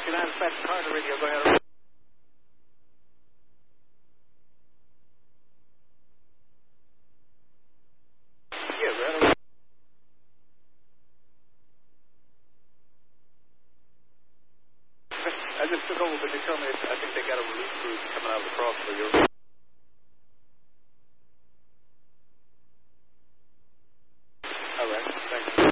59, dispatch car on the radio. Go ahead. Yeah, right. I just took over, but they tell me I think they got a relief crew coming out of the cross for you. All right, thanks.